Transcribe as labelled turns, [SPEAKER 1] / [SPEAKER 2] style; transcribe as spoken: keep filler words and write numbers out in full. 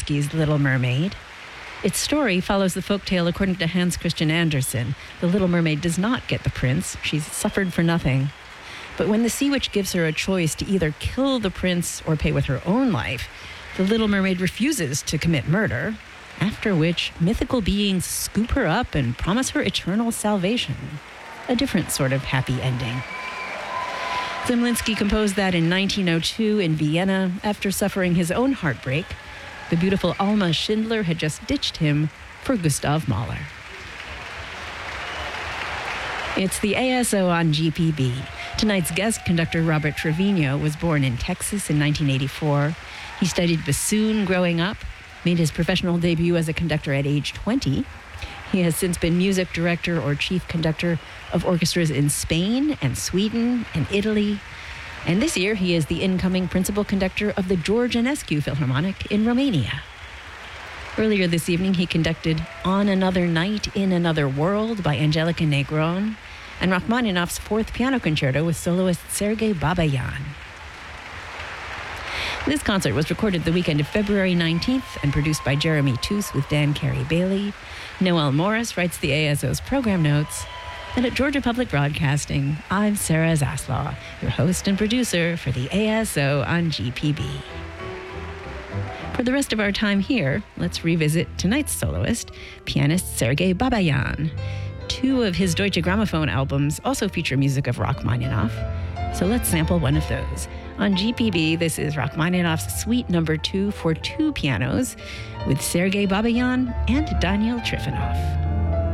[SPEAKER 1] Zemlinsky's Little Mermaid. Its story follows the folktale according to Hans Christian Andersen. The Little Mermaid does not get the prince. She's suffered for nothing. But when the Sea Witch gives her a choice to either kill the prince or pay with her own life, the Little Mermaid refuses to commit murder, after which mythical beings scoop her up and promise her eternal salvation. A different sort of happy ending. Zemlinsky composed that in nineteen oh two in Vienna after suffering his own heartbreak. The beautiful Alma Schindler had just ditched him for Gustav Mahler. It's the A S O on G P B. Tonight's guest conductor, Robert Trevino, was born in Texas in nineteen eighty-four. He studied bassoon growing up, made his professional debut as a conductor at age twenty. He has since been music director or chief conductor of orchestras in Spain and Sweden and Italy. And this year, he is the incoming principal conductor of the George Enescu Philharmonic in Romania. Earlier this evening, he conducted On Another Night in Another World by Angelica Negron and Rachmaninoff's Fourth Piano Concerto with soloist Sergei Babayan. This concert was recorded the weekend of February nineteenth and produced by Jeremy Toos with Dan Carey-Bailey. Noel Morris writes the A S O's program notes. And at Georgia Public Broadcasting, I'm Sarah Zaslaw, your host and producer for the A S O on G P B. For the rest of our time here, let's revisit tonight's soloist, pianist Sergei Babayan. Two of his Deutsche Grammophon albums also feature music of Rachmaninoff, so let's sample one of those. On G P B, this is Rachmaninoff's Suite Number Two for two pianos with Sergei Babayan and Daniel Trifonov.